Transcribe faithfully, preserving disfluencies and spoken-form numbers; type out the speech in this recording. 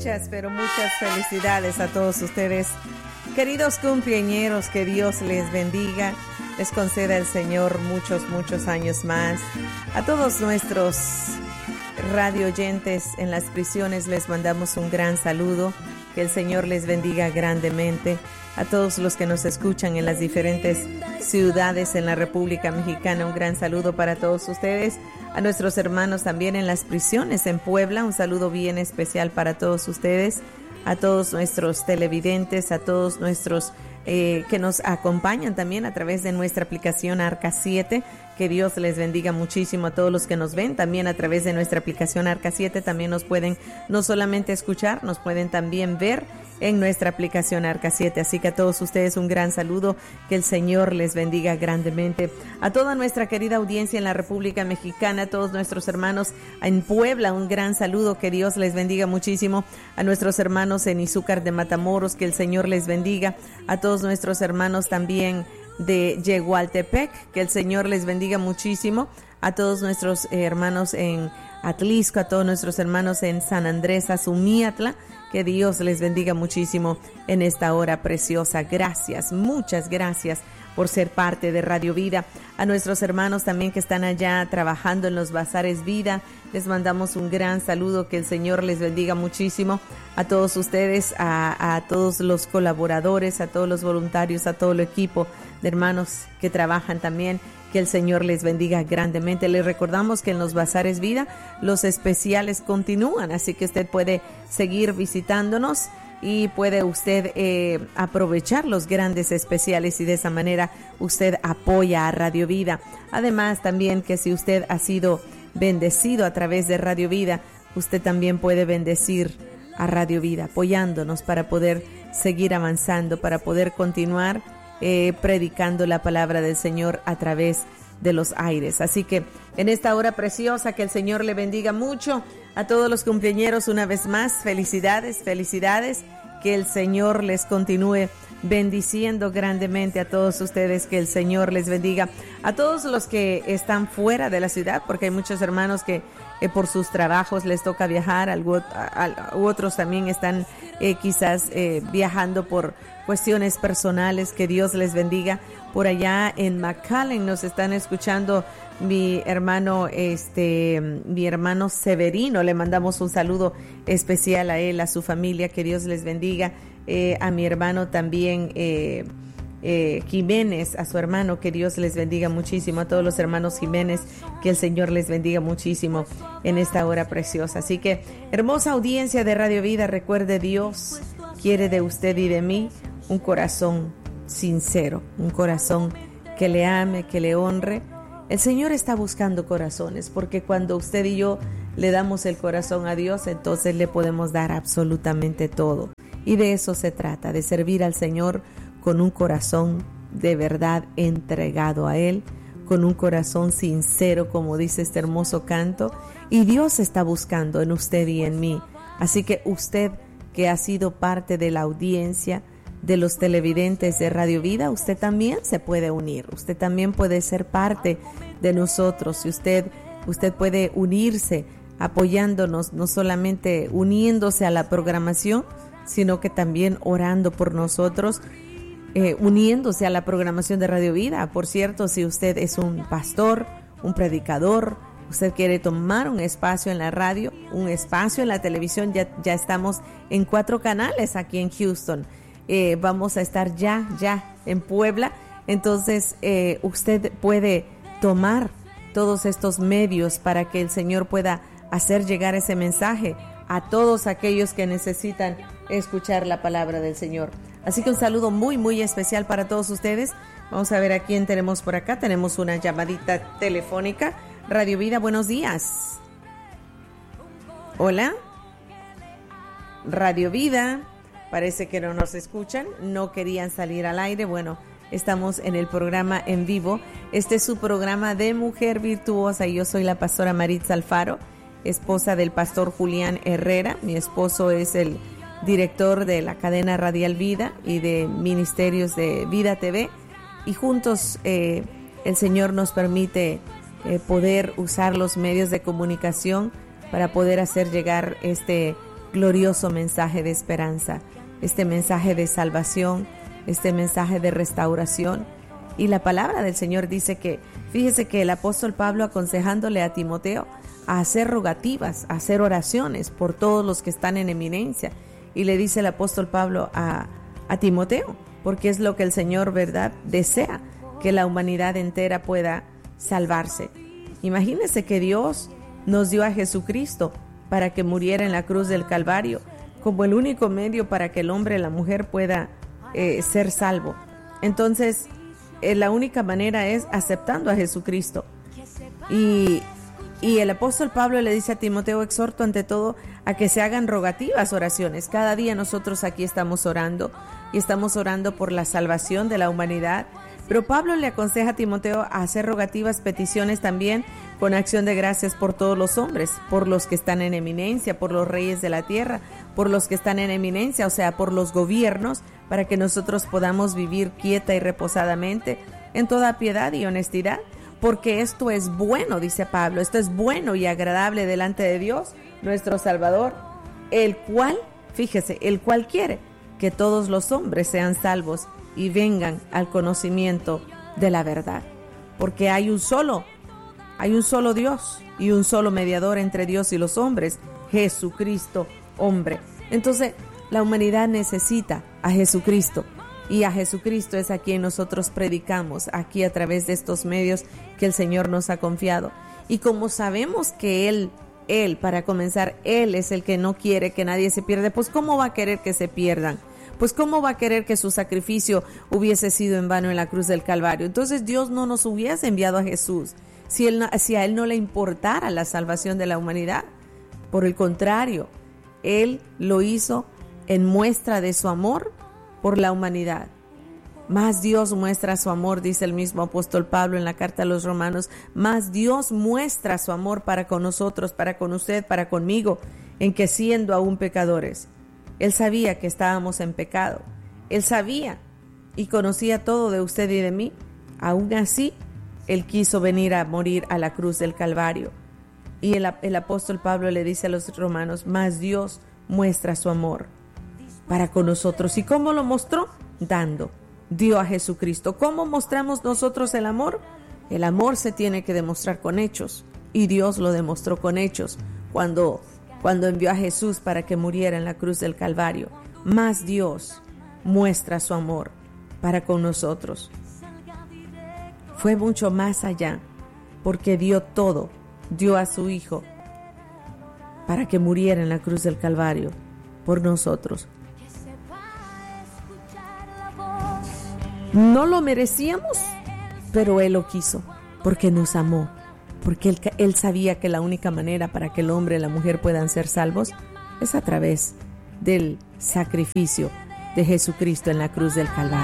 Muchas, pero muchas felicidades a todos ustedes, queridos cumpleañeros, que Dios les bendiga, les conceda el Señor muchos, muchos años más. A todos nuestros radio oyentes en las prisiones les mandamos un gran saludo, que el Señor les bendiga grandemente. A todos los que nos escuchan en las diferentes ciudades en la República Mexicana, un gran saludo para todos ustedes. A nuestros hermanos también en las prisiones en Puebla, un saludo bien especial para todos ustedes. A todos nuestros televidentes, a todos nuestros eh, que nos acompañan también a través de nuestra aplicación Arca siete. Que Dios les bendiga muchísimo a todos los que nos ven también a través de nuestra aplicación Arca siete. También nos pueden no solamente escuchar, nos pueden también ver en nuestra aplicación Arca siete. Así que a todos ustedes un gran saludo, que el Señor les bendiga grandemente. A toda nuestra querida audiencia en la República Mexicana, a todos nuestros hermanos en Puebla, un gran saludo, que Dios les bendiga muchísimo. A nuestros hermanos en Izúcar de Matamoros, que el Señor les bendiga. A todos nuestros hermanos también de Yegualtepec, que el Señor les bendiga muchísimo. A todos nuestros eh, hermanos en Atlisco, a todos nuestros hermanos en San Andrés Azumiatla, que Dios les bendiga muchísimo en esta hora preciosa. Gracias, muchas gracias por ser parte de Radio Vida. A nuestros hermanos también que están allá trabajando en los bazares Vida, les mandamos un gran saludo, que el Señor les bendiga muchísimo. A todos ustedes, a, a todos los colaboradores, a todos los voluntarios, a todo el equipo de hermanos que trabajan también, que el Señor les bendiga grandemente. Les recordamos que en los bazares Vida los especiales continúan, así que usted puede seguir visitándonos y puede usted eh, aprovechar los grandes especiales, y de esa manera usted apoya a Radio Vida. Además también que si usted ha sido bendecido a través de Radio Vida, usted también puede bendecir a Radio Vida apoyándonos para poder seguir avanzando, para poder continuar eh, predicando la palabra del Señor a través de los aires. Así que en esta hora preciosa, que el Señor le bendiga mucho a todos los cumpleañeros. Una vez más, felicidades, felicidades, que el Señor les continúe bendiciendo grandemente a todos ustedes, que el Señor les bendiga. A todos los que están fuera de la ciudad, porque hay muchos hermanos que eh, por sus trabajos les toca viajar, algo, a, a, otros también están eh, quizás eh, viajando por cuestiones personales, que Dios les bendiga. Por allá en McAllen nos están escuchando mi hermano, este, mi hermano Severino, le mandamos un saludo especial a él, a su familia, que Dios les bendiga. Eh, a mi hermano también eh, eh, Jiménez, a su hermano, que Dios les bendiga muchísimo. A todos los hermanos Jiménez, que el Señor les bendiga muchísimo en esta hora preciosa. Así que, hermosa audiencia de Radio Vida, recuerde, Dios quiere de usted y de mí un corazón sincero, un corazón que le ame, que le honre. El Señor está buscando corazones, porque cuando usted y yo le damos el corazón a Dios, entonces le podemos dar absolutamente todo. Y de eso se trata, de servir al Señor con un corazón de verdad entregado a Él, con un corazón sincero, como dice este hermoso canto. Y Dios está buscando en usted y en mí. Así que usted, que ha sido parte de la audiencia de los televidentes de Radio Vida, usted también se puede unir, usted también puede ser parte de nosotros, y usted, usted puede unirse apoyándonos, no solamente uniéndose a la programación, sino que también orando por nosotros, eh, uniéndose a la programación de Radio Vida. Por cierto, si usted es un pastor, un predicador, usted quiere tomar un espacio en la radio, un espacio en la televisión, ya, ya estamos en cuatro canales aquí en Houston. Eh, vamos a estar ya, ya en Puebla. Entonces eh, usted puede tomar todos estos medios para que el Señor pueda hacer llegar ese mensaje a todos aquellos que necesitan escuchar la palabra del Señor. Así que un saludo muy, muy especial para todos ustedes. Vamos a ver a quién tenemos por acá. Tenemos una llamadita telefónica. Radio Vida, buenos días. Hola. Radio Vida. Parece que no nos escuchan, no querían salir al aire. Bueno, estamos en el programa en vivo. Este es su programa de Mujer Virtuosa y yo soy la pastora Maritza Alfaro, esposa del pastor Julián Herrera. Mi esposo es el director de la cadena radial Vida y de ministerios de Vida T V. Y juntos eh, el Señor nos permite eh, poder usar los medios de comunicación para poder hacer llegar este glorioso mensaje de esperanza, este mensaje de salvación, este mensaje de restauración. Y la palabra del Señor dice que, fíjese que el apóstol Pablo aconsejándole a Timoteo a hacer rogativas, a hacer oraciones por todos los que están en eminencia. Y le dice el apóstol Pablo a, a Timoteo, porque es lo que el Señor, ¿verdad?, desea, que la humanidad entera pueda salvarse. Imagínese que Dios nos dio a Jesucristo para que muriera en la cruz del Calvario, como el único medio para que el hombre y la mujer pueda eh, ser salvo. Entonces, eh, la única manera es aceptando a Jesucristo. Y, y el apóstol Pablo le dice a Timoteo: exhorto ante todo a que se hagan rogativas, oraciones. Cada día nosotros aquí estamos orando y estamos orando por la salvación de la humanidad. Pero Pablo le aconseja a Timoteo a hacer rogativas, peticiones también, con acción de gracias por todos los hombres, por los que están en eminencia, por los reyes de la tierra, por los que están en eminencia, o sea, por los gobiernos, para que nosotros podamos vivir quieta y reposadamente en toda piedad y honestidad, porque esto es bueno, dice Pablo, esto es bueno y agradable delante de Dios, nuestro Salvador, el cual, fíjese, el cual quiere que todos los hombres sean salvos y vengan al conocimiento de la verdad, porque hay un solo, hay un solo Dios y un solo mediador entre Dios y los hombres, Jesucristo, hombre. Entonces, la humanidad necesita a Jesucristo, y a Jesucristo es a quien nosotros predicamos aquí a través de estos medios que el Señor nos ha confiado. Y como sabemos que Él, Él, para comenzar, Él es el que no quiere que nadie se pierda, pues ¿cómo va a querer que se pierdan? Pues ¿cómo va a querer que su sacrificio hubiese sido en vano en la cruz del Calvario? Entonces Dios no nos hubiese enviado a Jesús si, él no, si a Él no le importara la salvación de la humanidad. Por el contrario, Él lo hizo en muestra de su amor por la humanidad. Más Dios muestra su amor, dice el mismo apóstol Pablo en la carta a los Romanos, más Dios muestra su amor para con nosotros, para con usted, para conmigo, en que siendo aún pecadores, Él sabía que estábamos en pecado. Él sabía y conocía todo de usted y de mí. Aún así, Él quiso venir a morir a la cruz del Calvario. Y el, el apóstol Pablo le dice a los romanos, más Dios muestra su amor para con nosotros. ¿Y cómo lo mostró? Dando. Dio a Jesucristo. ¿Cómo mostramos nosotros el amor? El amor se tiene que demostrar con hechos. Y Dios lo demostró con hechos cuando... cuando envió a Jesús para que muriera en la cruz del Calvario. Más Dios muestra su amor para con nosotros. Fue mucho más allá, porque dio todo, dio a su Hijo para que muriera en la cruz del Calvario por nosotros. No lo merecíamos, pero Él lo quiso, porque nos amó. Porque él, él sabía que la única manera para que el hombre y la mujer puedan ser salvos es a través del sacrificio de Jesucristo en la cruz del Calvario.